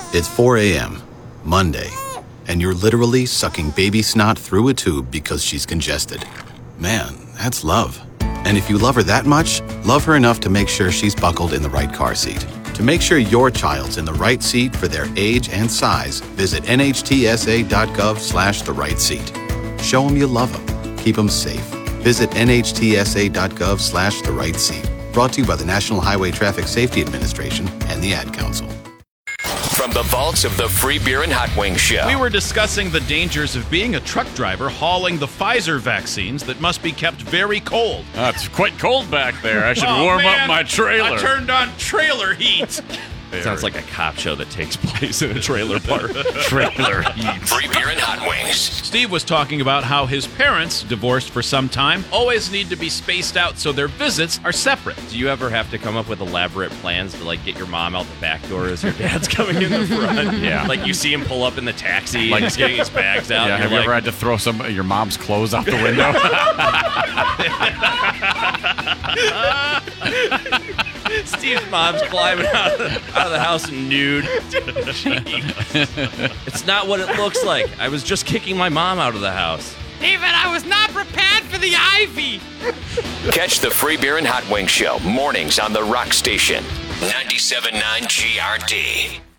It's 4 a.m., Monday, and you're literally sucking baby snot through a tube because she's congested. Man, that's love. And if you love her that much, love her enough to make sure she's buckled in the right car seat. To make sure your child's in the right seat for their age and size, visit nhtsa.gov/the right seat. Show them you love them. Keep them safe. Visit nhtsa.gov/the right seat. Brought to you by the National Highway Traffic Safety Administration and the Ad Council. From the vaults of the Free Beer and Hot Wings Show. We were discussing the dangers of being a truck driver hauling the Pfizer vaccines that must be kept very cold. It's quite cold back there. I should warm up my trailer. I turned on trailer heat. Sounds like a cop show that takes place in a trailer park. Trailer heat. Free Beer and Hot Wings. Steve was talking about how his parents, divorced for some time, always need to be spaced out so their visits are separate. Do you ever have to come up with elaborate plans to, like, get your mom out the back door as your dad's coming in the front? Yeah. Like, you see him pull up in the taxi, like he's getting his bags out. Yeah, have you ever had to throw some of your mom's clothes out the window? Steve's mom's climbing out of the house nude. It's not what it looks like. I was just kicking my mom out of the house. David, I was not prepared for the ivy. Catch the Free Beer and Hot Wings Show mornings on the Rock Station. 97.9 GRD.